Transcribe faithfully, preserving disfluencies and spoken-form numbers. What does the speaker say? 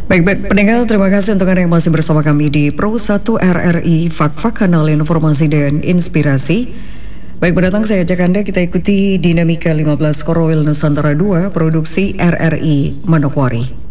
Baik, baik, pendengar, terima kasih untuk Anda yang masih bersama kami di Pro satu R R I Fak-Fak, kanal informasi dan inspirasi. Baik, mendatang saya ajak Anda kita ikuti dinamika lima belas Korwil Nusantara dua, produksi R R I Manokwari.